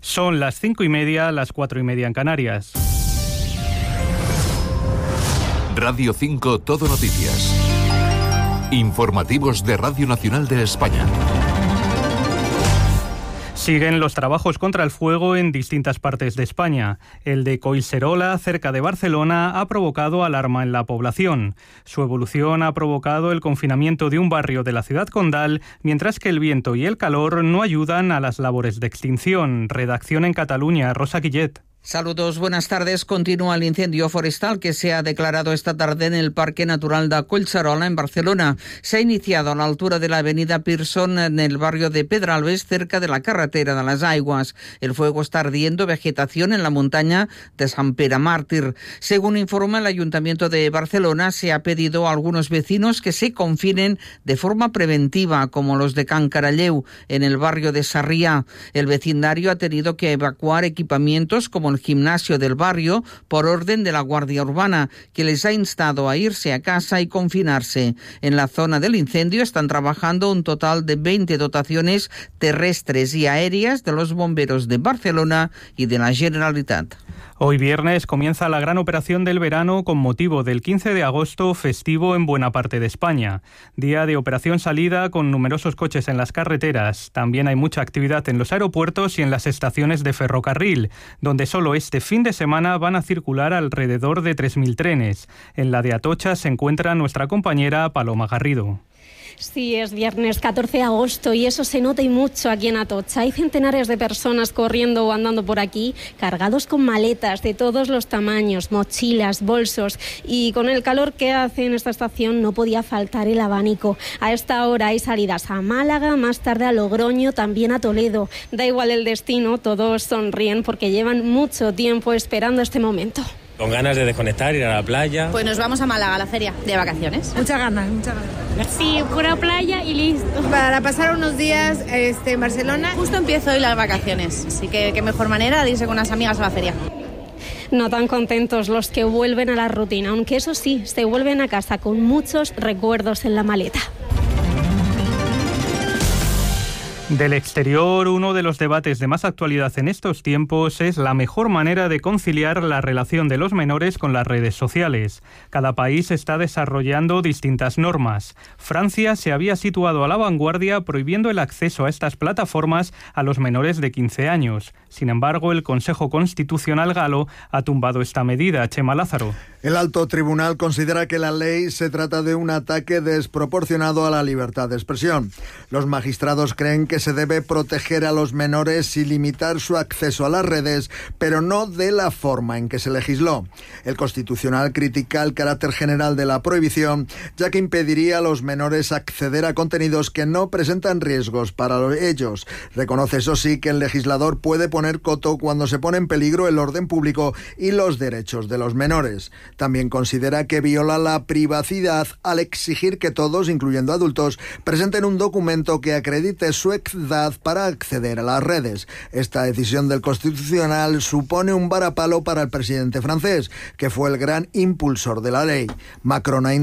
Son las 5:30, las 4:30 en Canarias. Radio 5 Todo Noticias. Informativos de Radio Nacional de España. Siguen los trabajos contra el fuego en distintas partes de España. El de Collserola, cerca de Barcelona, ha provocado alarma en la población. Su evolución ha provocado el confinamiento de un barrio de la ciudad condal, mientras que el viento y el calor no ayudan a las labores de extinción. Redacción en Cataluña, Rosa Guillet. Saludos, buenas tardes. Continúa el incendio forestal que se ha declarado esta tarde en el Parque Natural de Collserola, en Barcelona. Se ha iniciado a la altura de la avenida Pearson, en el barrio de Pedralbes, cerca de la carretera de las Aigües. El fuego está ardiendo vegetación en la montaña de Sant Pere Màrtir. Según informa el Ayuntamiento de Barcelona, se ha pedido a algunos vecinos que se confinen de forma preventiva, como los de Can Caralleu, en el barrio de Sarrià. El vecindario ha tenido que evacuar equipamientos como el gimnasio del barrio por orden de la Guardia Urbana, que les ha instado a irse a casa y confinarse. En la zona del incendio están trabajando un total de 20 dotaciones terrestres y aéreas de los bomberos de Barcelona y de la Generalitat. Hoy viernes comienza la gran operación del verano con motivo del 15 de agosto, festivo en buena parte de España. Día de operación salida con numerosos coches en las carreteras. También hay mucha actividad en los aeropuertos y en las estaciones de ferrocarril, donde solo este fin de semana van a circular alrededor de 3.000 trenes. En la de Atocha se encuentra nuestra compañera Paloma Garrido. Sí, es viernes 14 de agosto y eso se nota y mucho aquí en Atocha. Hay centenares de personas corriendo o andando por aquí, cargados con maletas de todos los tamaños, mochilas, bolsos, y con el calor que hace en esta estación no podía faltar el abanico. A esta hora hay salidas a Málaga, más tarde a Logroño, también a Toledo. Da igual el destino, todos sonríen porque llevan mucho tiempo esperando este momento. Con ganas de desconectar, ir a la playa. Pues nos vamos a Málaga, a la feria de vacaciones. Muchas ganas. Sí, pura playa y listo. Para pasar unos días en Barcelona. Justo empiezo hoy las vacaciones, así que qué mejor manera de irse con unas amigas a la feria. No tan contentos los que vuelven a la rutina, aunque eso sí, se vuelven a casa con muchos recuerdos en la maleta. Del exterior, uno de los debates de más actualidad en estos tiempos es la mejor manera de conciliar la relación de los menores con las redes sociales. Cada país está desarrollando distintas normas. Francia se había situado a la vanguardia prohibiendo el acceso a estas plataformas a los menores de 15 años. Sin embargo, el Consejo Constitucional galo ha tumbado esta medida. Chema Lázaro. El alto tribunal considera que la ley se trata de un ataque desproporcionado a la libertad de expresión. Los magistrados creen que se debe proteger a los menores y limitar su acceso a las redes, pero no de la forma en que se legisló. El Constitucional critica el carácter general de la prohibición, ya que impediría a los menores acceder a contenidos que no presentan riesgos para ellos. Reconoce, eso sí, que el legislador puede poner coto cuando se pone en peligro el orden público y los derechos de los menores. También considera que viola la privacidad al exigir que todos, incluyendo adultos, presenten un documento que acredite su edad para acceder a las redes. Esta decisión del Constitucional supone un varapalo para el presidente francés, que fue el gran impulsor de la ley. Macron ha